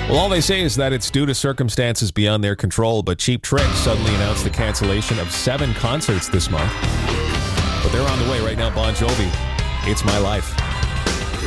Well, all they say is that it's due to circumstances beyond their control, but Cheap Trick suddenly announced the cancellation of 7 concerts this month. But they're on the way right now. Bon Jovi, It's My Life.